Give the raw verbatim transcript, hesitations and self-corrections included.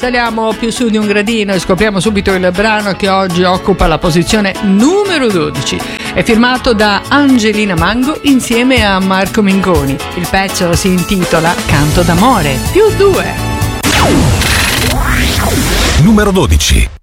Saliamo più su di un gradino e scopriamo subito il brano che oggi occupa la posizione numero dodici. È firmato da Angelina Mango insieme a Marco Mengoni. Il pezzo si intitola Canto d'amore, più due. Numero dodici.